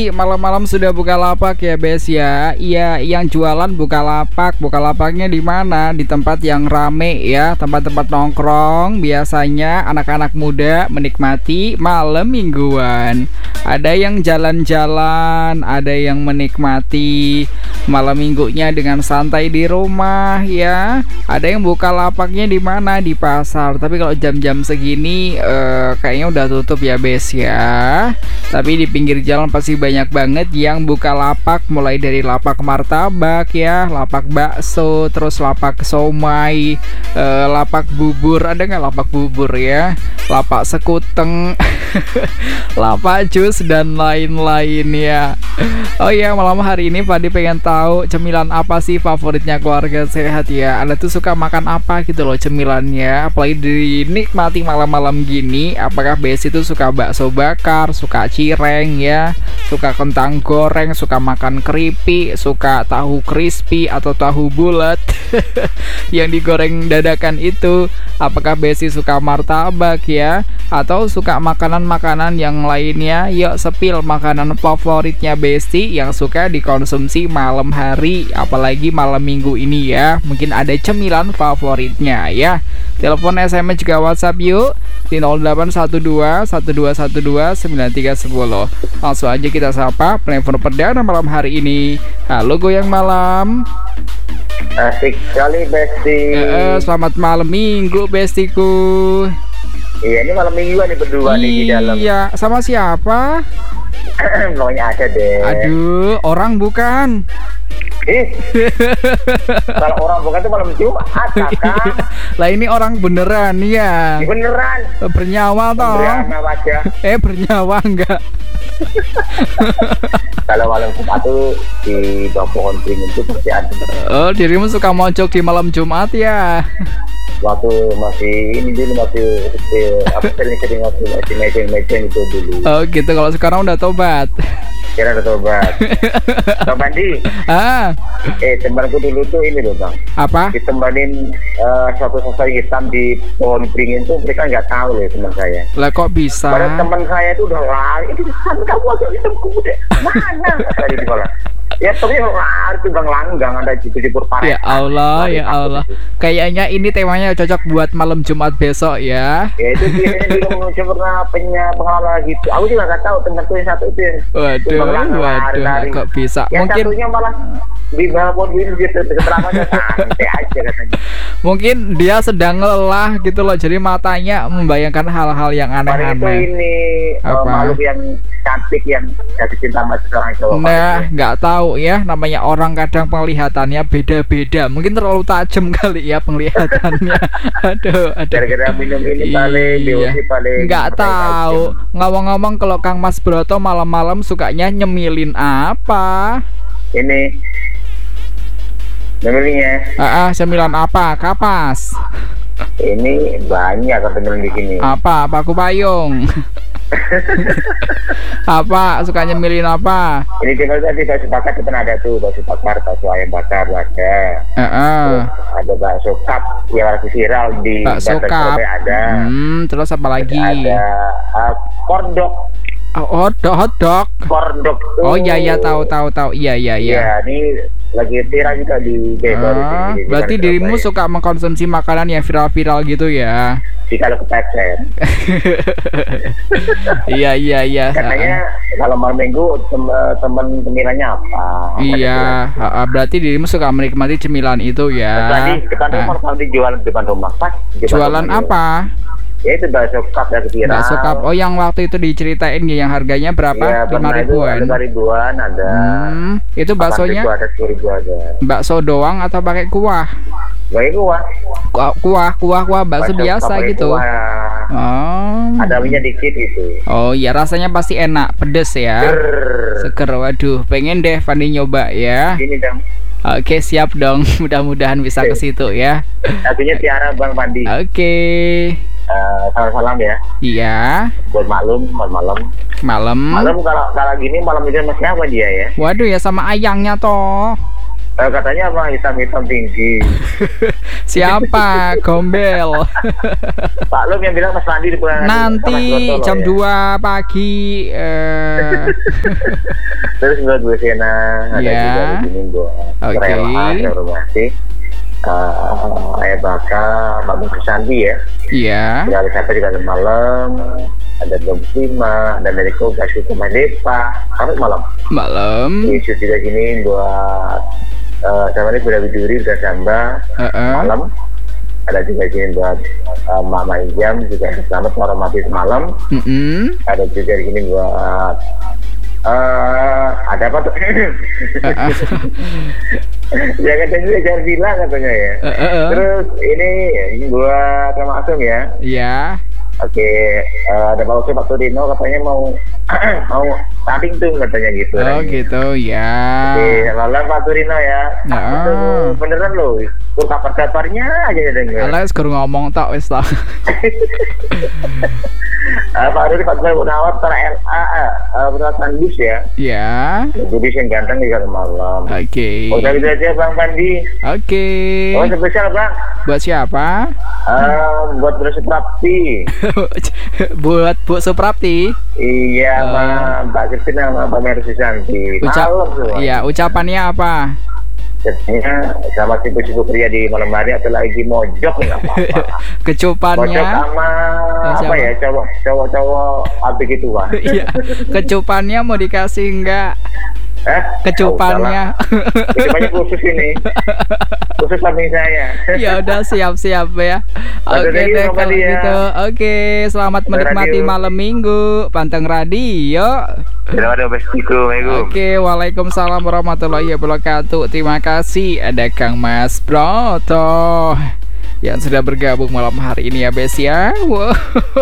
Malam-malam sudah buka lapak ya, Bes ya. Iya, yang jualan buka lapak. Buka lapaknya di mana? Di tempat yang rame ya, tempat-tempat nongkrong. Biasanya anak-anak muda menikmati malam mingguan. Ada yang jalan-jalan, ada yang menikmati malam minggunya dengan santai di rumah ya. Ada yang buka lapaknya di mana? Di pasar. Tapi kalau jam-jam segini kayaknya udah tutup ya, Bes ya. Tapi di pinggir jalan pasti banyak banget yang buka lapak, mulai dari lapak martabak ya, lapak bakso, terus lapak somai, lapak bubur. Ada nggak lapak bubur ya, lapak sekuteng, lapak jus dan lain-lain ya. Oh ya, malam hari ini Padi pengen tahu cemilan apa sih favoritnya keluarga sehat ya. Anda tuh suka makan apa gitu loh cemilannya, apalagi dinikmati malam-malam gini. Apakah Bes itu suka bakso bakar, suka cireng ya, suka kentang goreng, suka makan keripik, suka tahu crispy atau tahu bulat yang digoreng dadakan itu? Apakah Besi suka martabak ya, atau suka makanan-makanan yang lainnya? Yuk sepil makanan favoritnya Besti yang suka dikonsumsi malam hari, apalagi malam minggu ini ya. Mungkin ada cemilan favoritnya ya. Telepon, SMS juga WhatsApp yuk di 0812 1212 9310. Langsung aja kita sapa penelpon perdana malam hari ini. Halo Goyang Malam. Asik sekali Besti. Selamat malam minggu Bestiku. Iya, ini malam mingguan nih berdua nih di dalam. Iya, sama siapa? Maunya ada deh. Aduh, orang bukan. Kalau orang bukan tuh malam Jumat, kakak. Lah ini orang beneran ya. Beneran. Bernyawa toh. Bernyawa aja. Bernyawa enggak? Kalau malam Jumat tuh di bawah pohon beringin itu pasti ada. Oh, dirimu suka mojok di malam Jumat ya? Waktu masih ini dulu masih sering waktu masih mejen itu dulu. Oh gitu, kalau sekarang udah tobat. Kira udah tobat. Bang Bandi. Temanku dulu tuh ini loh Bang. Apa? Ditempanin suatu sosok hitam di pohon beringin tuh, mereka nggak tahu ya teman saya. Lah kok bisa? Padahal teman saya itu udah lari. Itu kamu agak hitam kuda. Mana? Tadi di sekolah. Ya tapi lari tuh Bang Langgang, ada di Purparek. Ya Allah, ya Allah. Kayaknya ini temanya cocok buat malam Jumat besok ya. Ya itu biasanya dulu pernah pengalaman gitu. Aku juga nggak tahu temanku yang satu itu yang waduh, kok bisa? Yang mungkin satunya malah di bawah pohon beringin gitu, keterangannya santai aja katanya. Mungkin dia sedang lelah gitu loh, jadi matanya membayangkan hal-hal yang aneh-aneh. Itu ini makhluk yang cantik yang jatuh cinta sama seorang cowok. Nah, nggak tahu ya, namanya orang kadang penglihatannya beda-beda. Mungkin terlalu tajam kali ya penglihatannya. Aduh. Gara-gara minum ini paling, paling. Nggak tahu. Ngomong-ngomong, kalau Kang Mas Broto malam-malam sukanya nyemilin apa? Ini nyemilinnya. Cemilan apa? Kapas. Ini banyak katanya di sini. Apa aku payung? Apa sukanya nyemilin apa? Ini tinggal tadi bakso bakar kita ada tuh, bakso bakar, bakso ayam bakar ada. Ada bakso cup yang lagi viral di bakso cup ada. Terus apa lagi? Ada kordok. Hotdog. Kordok. Oh iya tahu. Iya. Ya, ini lagi viral juga di Bogor. Berarti dirimu suka mengkonsumsi makanan yang viral-viral gitu ya? Kalau kepepet. Iya. Katanya kalau malam minggu teman cemilannya apa? Iya, berarti dirimu suka menikmati cemilan itu ya? Tadi depan rumah tadi jualan depan rumah. Pas. Jualan apa? Ya itu bakso cup ya viral. Bakso cup. Oh, yang waktu itu diceritain ya, yang harganya berapa? 5.000-an. 5.000-an ada. Itu baksonya? Ada 10.000 ada. Bakso doang atau pakai kuah? Pakai kuah. Kuah bakso biasa gitu. Oh. Ada minyak dikit gitu. Oh iya, rasanya pasti enak, pedes ya. Seger. Waduh, pengen deh Fandi nyoba ya. Ini dong. Oke, siap dong. Mudah-mudahan bisa ke situ ya. Artinya Tiara Bang Fandi. Oke. Salam ya. Iya. Buat malam. Malam kalau gini malam itu masih apa dia ya? Waduh ya, sama ayangnya toh. Katanya apa hitam-hitam tinggi. Siapa? Gombel. Pak Lum yang bilang Mas Pandi di pulang Nanti jam 2 pagi. Terus buat Bu Sena ada juga di sini buat reformasi. Ayah Baka, Mbak Bung Susanti ya. Iya. Dari sampai juga malam. Ada Dom Sima, ada dari Kogas itu Mandepa, sampai malam. Isu juga gini buat sama ini Buddha Widuri, Buddha Samba, malam. Ada juga gini buat Mama Ijam, juga selamat menghormati semalam. Ada juga gini buat ada apa tuh? Ya katanya juga jangan bilang katanya ya. Terus ini buat Kang Asum ya. Iya. Oke, ada Pak Ucu, Pak Turino katanya mau tanding tuh katanya gitu. Oh gitu ya. Oke, lalu Pak Turino ya. Itu beneran loh. Kabar-kabarnya aja denger. Alas kurang ngomong tak wis tak. Pak Rudi, Pak Gula Munawar, penerapan bus ya. Iya. Jadi yang ganteng juga malam. Oke. Udah gitu aja Bang Pandi. Oke. Oh spesial Bang. Buat siapa? Buat Bu Suprapti. Buat Bu Suprapti. Iya, Mbak Kristina sama Mbak Mercy Santi. Iya, ucapannya apa? Jadinya sama sibuk-sibuk pria di malam hari atau lagi mojok nggak apa-apa. Kecupannya mojok sama apa ya, cowok-cowok apa gitu Pak. Iya. Kecupannya mau dikasih enggak? Kecupannya. Kecupannya khusus ini. Khusus samping saya. Ya udah siap-siap ya. Oke deh kalau gitu. Oke, selamat menikmati malam Minggu Panteng Radio. Assalamualaikum. Oke, waalaikumsalam warahmatullahi wabarakatuh. Terima kasih ada Kang Mas Broto yang sudah bergabung malam hari ini ya Bes ya. Wow.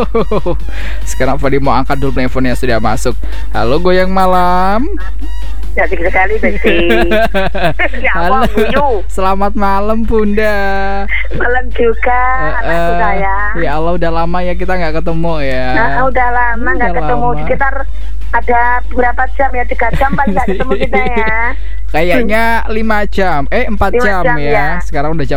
Sekarang Fadi mau angkat dulu teleponnya sudah masuk. Halo Goyang Malam. Cantik sekali Besti. Halo. Selamat malam Bunda. Malam juga anakku saya. Ya Allah udah lama ya kita nggak ketemu ya. Udah lama nggak ketemu. Sekitar ada berapa jam ya, 3 jam paling nggak ketemu kita ya. Kayaknya 5 jam, 4 jam ya. Sekarang udah jam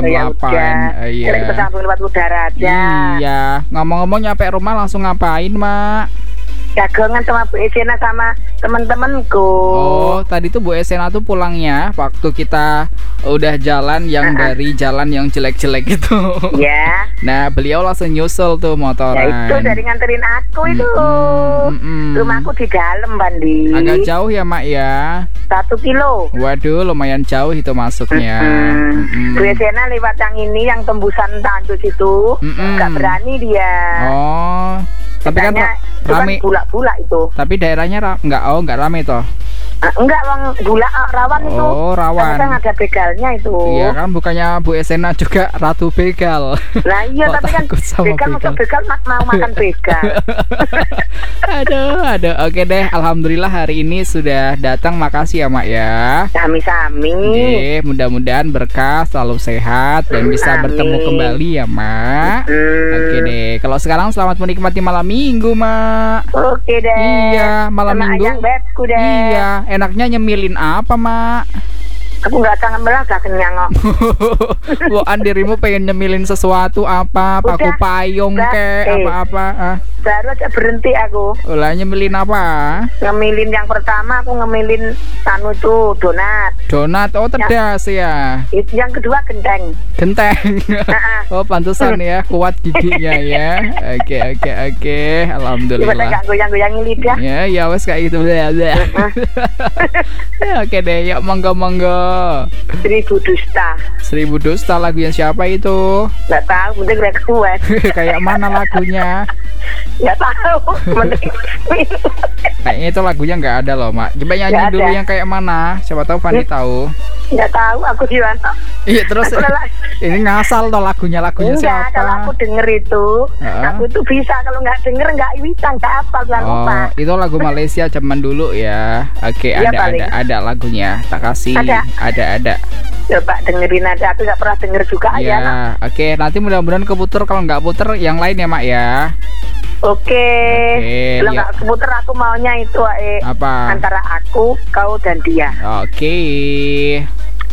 8. Iya. Kita sambung lewat udara aja. Iya. Ngomong-ngomong nyampe rumah langsung ngapain Mak? Dagangan sama Bu Esena sama teman-temanku. Oh, tadi tuh Bu Esena tuh pulangnya waktu kita udah jalan yang dari jalan yang jelek-jelek itu. Ya. Nah, beliau langsung nyusul tuh motoran. Ya itu dari nganterin aku itu. Rumahku di dalam Bandi. Agak jauh ya Mak ya. 1 kilo. Waduh, lumayan jauh itu masuknya. Bu Esena lewat yang ini, yang tembusan Tandus itu, nggak berani dia. Oh. Tapi kan rame bulak-bulak itu. Tapi daerahnya nggak rame toh? Enggak, Bang, bulak rawan itu. Oh, rawan. Kan ada begalnya itu. Iya kan, bukannya Bu Esena juga ratu begal. Nah iya, tapi kan begal masuk begal mau makan begal. Aduh. Oke deh, alhamdulillah hari ini sudah datang. Makasih ya Mak ya. Sami-sami. Mudah-mudahan berkah, selalu sehat dan bisa bertemu kembali ya Mak. Oke deh. Kalau sekarang selamat menikmati malam Minggu Mak. Oke deh. Iya, malam Minggu. Iya, enaknya nyemilin apa Mak? Aku nggak kangen belas, gak kenyang kok. Bukan dirimu pengen nyemilin sesuatu apa? Paku payung kek apa-apa? Baru aja berhenti aku. Ulah nyemilin apa? Ngemilin yang pertama aku ngemilin tuh donat. Donat, oh tedas ya. Yang kedua genteng. Genteng. Oh pantesan ya, kuat giginya ya. Oke. Alhamdulillah. Gimana gak goyang-goyangin lidah? Ya wes kayak gitu. Oke deh, yuk monggo. 1000 dusta. 1000 dusta lagunya siapa itu? Gak tahu, mending request. Kayak mana lagunya? Gak tahu. Kayaknya itu lagunya nggak ada loh Mak. Coba nyanyi dulu yang kayak mana? Siapa tahu Fandi tahu. Nggak tahu aku gimana. Iya terus ini ngasal toh lagunya siapa? Kalau aku denger itu, aku tuh bisa. Kalau nggak denger nggak bisa, nggak hafal, nggak lupa. Itu lagu Malaysia zaman dulu ya. Oke, ada lagunya. Tak kasih. Ada. Coba dengerin aja. Aku nggak pernah denger juga ya. Oke, nanti mudah-mudahan keputer. Kalau nggak puter, yang lain ya Mak ya. Oke. Kalau nggak keputer aku maunya itu apa? Antara aku, kau dan dia. Oke.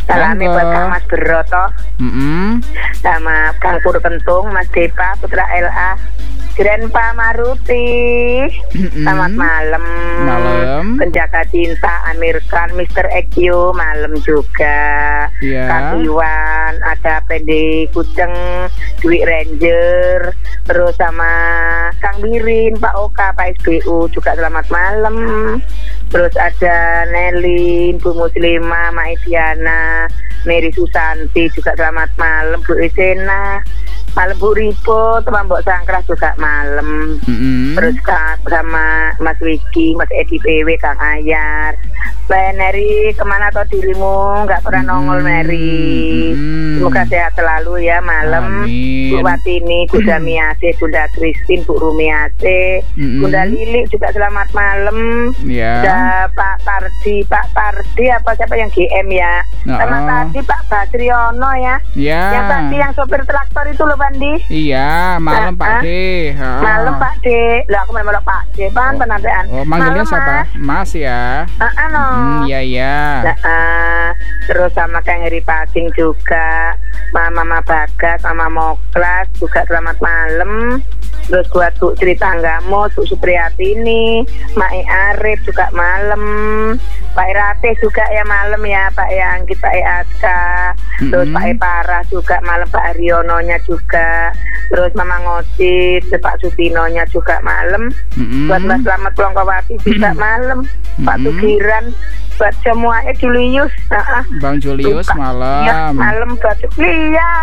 Salamnya buat Kang Mas Beroto, sama Kang Pur Kentung, Mas Depa, Putra LA, Grandpa Maruti. Selamat malam. Penjaga cinta Amir Khan, Mr. EQ malam juga. Kang Iwan, ada PD Kuceng, Dwi Ranger, terus sama Kang Birin, Pak Oka, Pak SBU juga selamat malam. Terus ada Nelly, Bu Muslimah, Maidiana, Mary Susanti juga selamat malam. Bu Esena, malam Bu Ripo, teman Mbok Sangkras juga malam. Terus sama Mas Wiki, Mas Edi PW, Kang Ayar. Neri, kemana toh dirimu? Nggak pernah nongol Neri. Semoga sehat selalu ya malam. Bu Watini, Bunda Miase, Bunda Kristin, Bu Rumiase, Bunda Lili juga selamat malam. Ada Pak Tardi apa siapa yang GM ya? Sama tadi Pak Basriono ya. Yang tadi yang sopir traktor itu loh Bandi. Iya, malam Pak D. Malam Pak D. Lah aku memang Pak D, penantian. Oh, manggilnya siapa? Mas ya. Iya. Terus sama Kang Heri Pasing juga, Mama Bagas, Mama Moklas juga selamat malam. Terus buat Bu Cerita Anggamo, Bu Supriyatini, Mae Arif juga malam. Pak Irate juga ya malam ya, Pak Yang kita Aska. Terus Pak Parah juga malam, Pak Aryononya juga. Terus Mama Ngosit, Pak Sutinonya juga malam. Buat Mbak Slamet Plongkowati juga malam. Pak Tugiran, buat semua Julius. Bang Julius malam. Ya, malam buat Lia.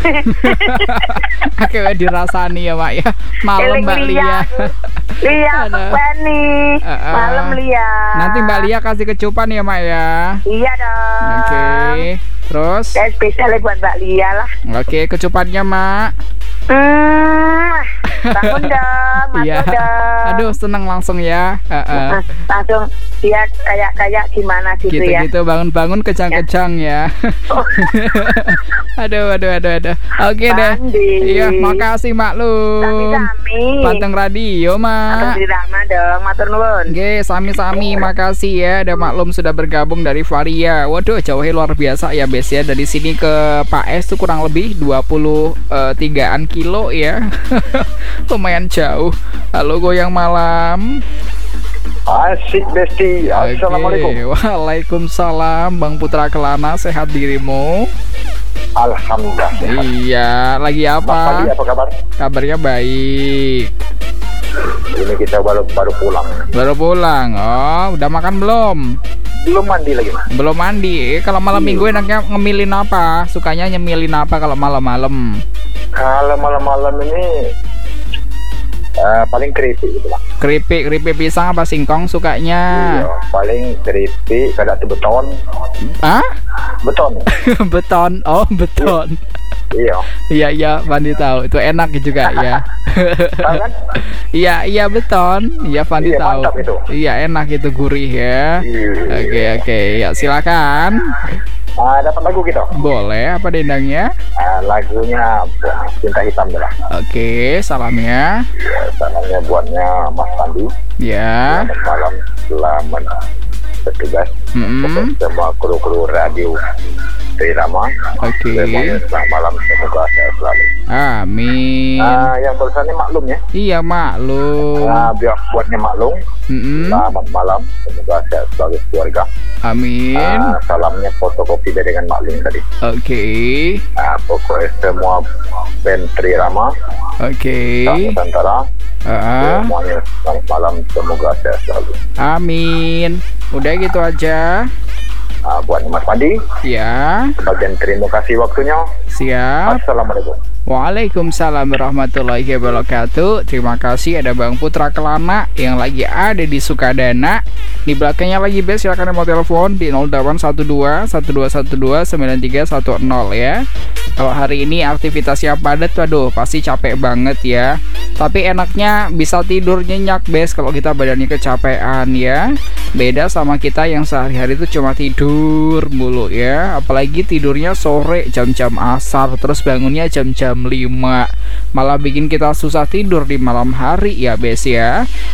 Oke, dirasani ya Mak ya. Malam Mbak Lia. Lia Bani. Malam Lia. Nanti Mbak Lia kasih kecupan ya Mak ya. Iya dong. Oke. Terus spesial buat Mbak Lia lah. Oke, kecupannya Mak. Bangun dong, masuk dong. Aduh, seneng langsung ya. Langsung dia kayak gimana gitu ya. Gitu bangun-bangun kejang-kejang ya. Aduh. Oke deh. Iya, makasih Maklum. Sami-sami. Panteng radio, Mak. Drama dong, matur nuwun. Oke, sami-sami. Makasih ya, ada Maklum sudah bergabung dari Varia. Waduh, jauhnya luar biasa ya, Bes ya. Dari sini ke Pak S tuh kurang lebih 23-an kilo ya. Lumayan jauh. Halo goyang malam. Asik Besti. Assalamualaikum. Waalaikumsalam Bang Putra Kelana, sehat dirimu? Alhamdulillah sehat. Iya, lagi apa? Apa kabar? Kabarnya baik. Ini kita baru pulang. Baru pulang. Oh, udah makan belum? Belum mandi lagi. Belum mandi. Kalau malam minggu enaknya ngemilin apa? Sukanya nyemilin apa kalau malam-malam? Kalau malam-malam ini paling keripik gitu lah. Keripik pisang apa singkong sukanya? Iya, paling keripik, kada tuh beton. Hah? Beton. Beton. Oh, beton. Iya, Fandi tahu. Itu enak juga ya. Tahu kan? Iya, beton. Iya, Fandi tahu. Mantap itu. Iya, enak itu, gurih ya. Oke. Ya, silakan. Dapat lagu kita? Boleh, apa dendangnya? Lagunya Cinta Hitam lah. Oke, salamnya. Ya, salamnya buatnya Mas Pandi. Ya. Selamat malam, selamat bertugas. Semua kru radio Trirama. Oke. Selamat malam, semoga sehat selalu. Amin. Yang barusannya Maklum ya? Iya, Maklum. Biar buatnya Maklum. Selamat malam, semoga sehat selalu keluarga. Amin. Salamnya fotokopi dengan Maklum tadi. Oke. Pokoknya semua band Trirama. Oke. Nusantara. Semuanya selamat malam, semoga sehat selalu. Amin. Udah gitu aja. Buat Mas Pandi. Ya. Sebagian terima kasih waktunya. Siap. Assalamualaikum. Waalaikumsalam warahmatullahi wabarakatuh. Terima kasih ada Bang Putra Kelana yang lagi ada di Sukadana. Di belakangnya lagi Bes, silakan mau telepon di 0812 1212 9310 ya. Kalau hari ini aktivitasnya padat, waduh pasti capek banget ya. Tapi enaknya bisa tidur nyenyak Bes kalau kita badannya kecapean ya. Beda sama kita yang sehari-hari itu cuma tidur mulu ya. Apalagi tidurnya sore jam-jam asar, terus bangunnya jam-jam 5, malah bikin kita susah tidur di malam hari ya Bes ya.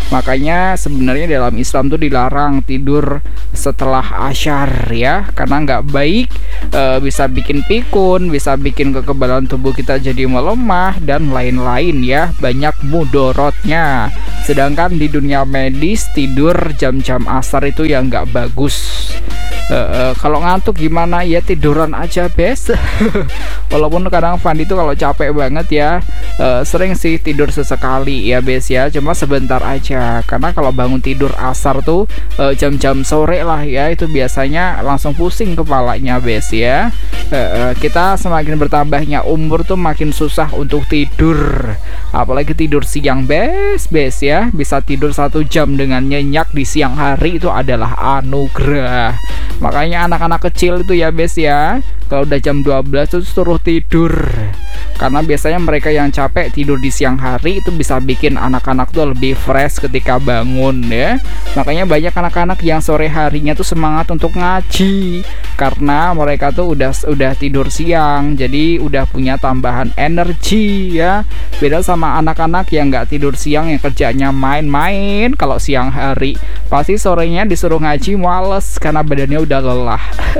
Makanya sebenarnya dalam Islam tuh dilarang tidur setelah asyar ya, karena nggak baik, bisa bikin pikun, bisa bikin kekebalan tubuh kita jadi melemah dan lain-lain ya, banyak mudorotnya. Sedangkan di dunia medis tidur jam-jam asar itu ya nggak bagus. Kalau ngantuk gimana ya, tiduran aja bes. Walaupun kadang Fandi tuh kalau capek banget ya, sering sih tidur sesekali ya bes ya, cuma sebentar aja. Karena kalau bangun tidur asar tuh jam-jam sore lah ya, itu biasanya langsung pusing kepalanya bes ya. Kita semakin bertambahnya umur tuh makin susah untuk tidur, apalagi tidur siang bes ya. Bisa tidur 1 jam dengan nyenyak di siang hari itu adalah anugerah. Makanya anak-anak kecil itu ya bes ya, kalau udah jam 12 itu suruh tidur, karena biasanya mereka yang capek tidur di siang hari itu bisa bikin anak-anak tuh lebih fresh ketika bangun ya. Makanya banyak anak-anak yang sore harinya tuh semangat untuk ngaji, karena mereka tuh udah tidur siang, jadi udah punya tambahan energi ya. Beda sama anak-anak yang nggak tidur siang, yang kerjanya main-main. Kalau siang hari pasti sorenya disuruh ngaji males karena badannya udah lelah.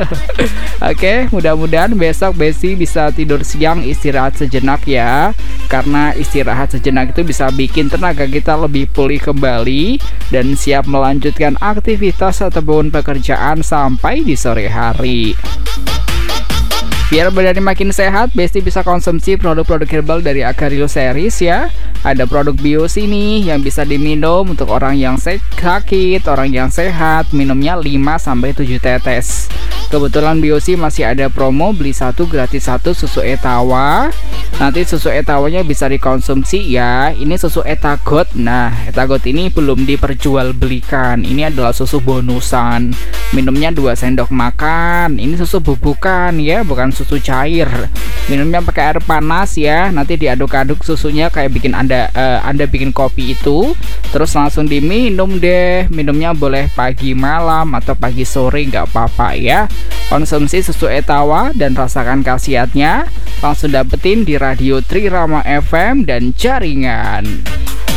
Oke, mudah-mudahan besok Besi bisa tidur siang, istirahat sejenak ya, karena istirahat sejenak itu bisa bikin tenaga kita lebih pulih kembali dan siap melanjutkan aktivitas ataupun pekerjaan sampai di sore hari. Biar badannya makin sehat, Besti bisa konsumsi produk-produk herbal dari Agario Series ya. Ada produk Biosi nih yang bisa diminum untuk orang yang sakit, orang yang sehat, minumnya 5-7 tetes. Kebetulan Biosi masih ada promo beli 1 gratis 1 susu Etawa. Nanti susu Etawanya bisa dikonsumsi ya. Ini susu Etagot. Nah, Etagot ini belum diperjualbelikan. Ini adalah susu bonusan. Minumnya 2 sendok makan. Ini susu bubukan ya, bukan susu cair. Minumnya pakai air panas ya. Nanti diaduk-aduk susunya kayak bikin Anda bikin kopi itu, terus langsung diminum deh. Minumnya boleh pagi malam atau pagi sore, nggak apa-apa ya. Konsumsi susu Etawa dan rasakan khasiatnya. Langsung dapetin di Radio Trirama FM dan jaringan.